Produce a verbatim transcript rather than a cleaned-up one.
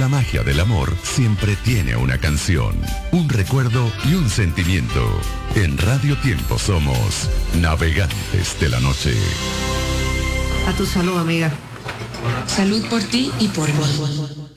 la magia del amor siempre tiene una canción, un recuerdo y un sentimiento. En Radio Tiempo somos navegantes de la noche. A tu salud, amiga. Salud por ti y por mí.